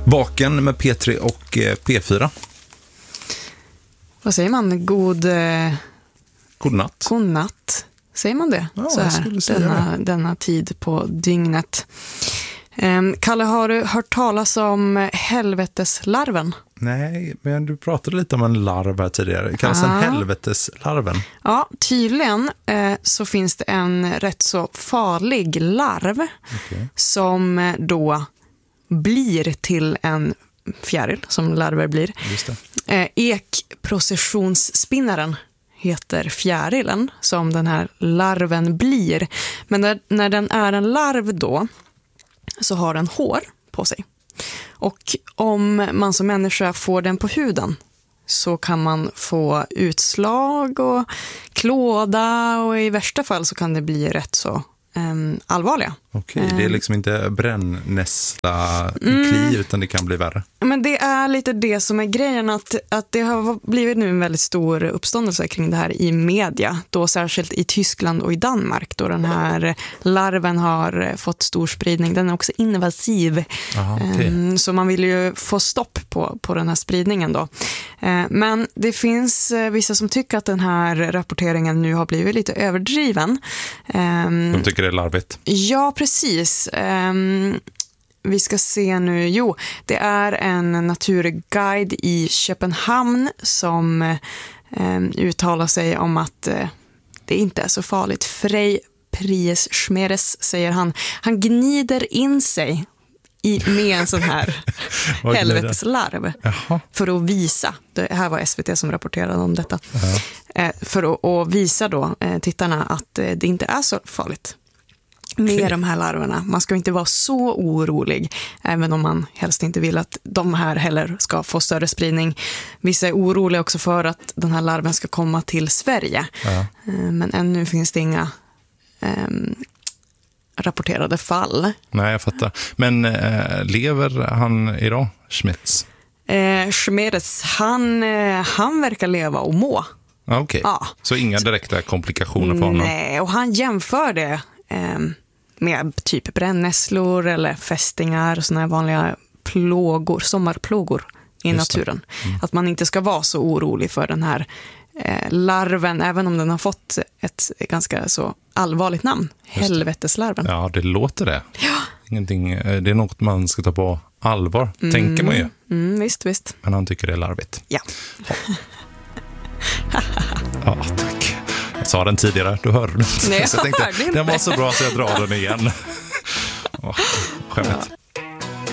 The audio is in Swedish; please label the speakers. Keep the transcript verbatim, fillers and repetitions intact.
Speaker 1: Vaken med P tre och P fyra.
Speaker 2: Vad säger man? God... Eh...
Speaker 1: God natt.
Speaker 2: God natt. Säger man det?
Speaker 1: Ja,
Speaker 2: så här, denna, denna tid på dygnet. Um, Kalle, har du hört talas om helveteslarven?
Speaker 1: Nej, men du pratade lite om en larv här tidigare. Det kallas ah. en helveteslarven.
Speaker 2: Ja, tydligen eh, så finns det en rätt så farlig larv okay. som då blir till en fjäril, som larver blir.
Speaker 1: Just det.
Speaker 2: Eh, ekprocessionsspinnaren heter fjärilen som den här larven blir. Men när, när den är en larv då så har den hår på sig. Och om man som människa får den på huden så kan man få utslag och klåda och i värsta fall så kan det bli rätt så um, allvarliga.
Speaker 1: Okej, okay, det är liksom inte brännässla mm. kli utan det kan bli värre.
Speaker 2: Men det är lite det som är grejen att, att det har blivit nu en väldigt stor uppståndelse kring det här i media. Då särskilt i Tyskland och i Danmark då den här larven har fått stor spridning. Den är också invasiv. Aha, okay. um, så man vill ju få stopp på, på den här spridningen då. Uh, men det finns uh, vissa som tycker att den här rapporteringen nu har blivit lite överdriven. Um,
Speaker 1: De tycker det är larvigt.
Speaker 2: Ja, precis. Um, vi ska se nu. Jo, det är en naturguide i Köpenhamn som um, uttalar sig om att uh, det inte är så farligt. Frej Pries Schmeres, säger han. Han gnider in sig i, med en sån här helveteslarv för att visa. Det här var S V T som rapporterade om detta. Uh-huh. Uh, för att, att visa då uh, tittarna att uh, det inte är så farligt. Med okay. de här larverna. Man ska inte vara så orolig, även om man helst inte vill att de här heller ska få större spridning. Vissa är oroliga också för att den här larven ska komma till Sverige. Ja. Men ännu finns det inga um, rapporterade fall.
Speaker 1: Nej, jag fattar. Men äh, lever han idag, Schmitz?
Speaker 2: Eh, Schmitz, han, eh, han verkar leva och må.
Speaker 1: Okej, okay. ja. Så inga direkta komplikationer för honom?
Speaker 2: Nej, och han jämför det eh, med typ brännässlor eller fästingar och såna här vanliga plågor, sommarplågor i Just naturen. Mm. Att man inte ska vara så orolig för den här eh, larven, även om den har fått ett ganska så allvarligt namn. Helveteslarven.
Speaker 1: Ja, det låter det.
Speaker 2: Ja.
Speaker 1: Ingenting, det är något man ska ta på allvar, mm. tänker man ju.
Speaker 2: Mm, visst, visst.
Speaker 1: Men han tycker det är larvigt.
Speaker 2: Ja.
Speaker 1: Ja, ja tack. Jag sa den tidigare, du hörde den.
Speaker 2: Nej,
Speaker 1: så jag tänkte, den var så bra så jag drar den igen. Oh, skämt.